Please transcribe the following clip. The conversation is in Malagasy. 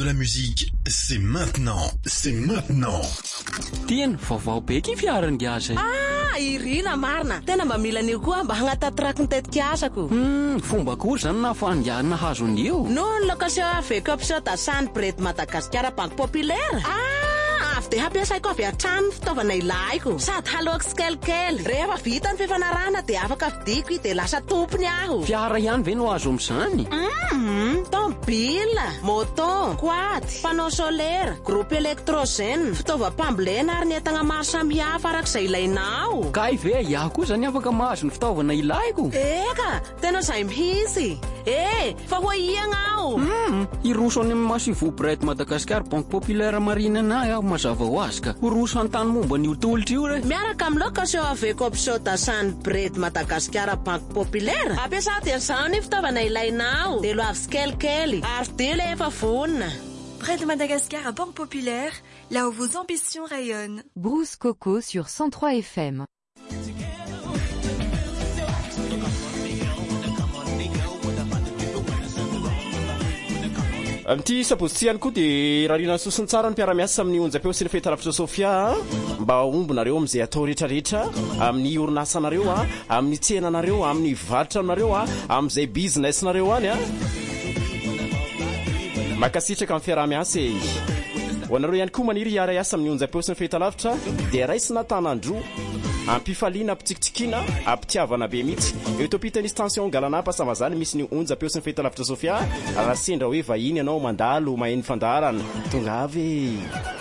la musique, c'est maintenant. C'est maintenant. Tiens, vaovao be ky fiaran'ny gaza. Irina marina. Tena mba mila anio koa mba hagnatatrak ny tetika asako. Fomba koa zany na fandiarina hazon'io. Non la kasi aveko episode Sandbred Madagasikara Banque Populaire. Avy de hampiasaiko avy hatrany fitaovana ilaiko. Sady haloako tsikelikely. Rehefa vita ny fifanarahana de afaka vidiko de lasa tompony aho. Fiara ihany ve no azo amin'izany? Tomobila, moto, quad, panneau solaire, groupe électrogène, fitaovam-pambolena ary ny entana maro samihafa arak'izay ilainao. Kay ve iaho koa zany afaka mahazo ny fitaovana ilaiko? Eka, tena izay mihitsy. Fa ho iagna aho. Iroso any amin'ny Sandbred Madagasikara Banque Populaire marinana aho mazava ho azy ka. Iroso an-tany momba ny tolotry io re. Miaraka amin'ny location aveko episode Sandbred Madagasikara Banque Populaire. Ampiasa dia izao ny fitaovana ilainao. De loavy tsikelikely ary de le efa vonina. Près de Madagascar à Banque Populaire, là où vos ambitions rayonnent. Bruce Coco sur 103 FM. Amin'ity sabotsy ihany koa dia raha rina sosiny tsara ny mpiara-miasa amin'ny onjam-peo sy ny fahitalavitra Sofia mba ombonareo amin'izay atao rehetrarehetra amin'ny orinasanareo amin'ny tsenanareo amin'ny varitranareo amin'izay businessnareo any makasitraka amin'ny fiara-miasa ho anareo ihany koa maniry hiara-asa amin'ny onjam-peo sy ny fahitalavitra dia raisina tanandroa ampifaliana ampitsikitsikina ampitiavana be mihitsy Etopitanis tension galana pasamazany misy ny onjam-peo sy ny fahitalavitra Sofia raha sendra hoe vahiny ianao mandalo maheny fandaharana tonga avy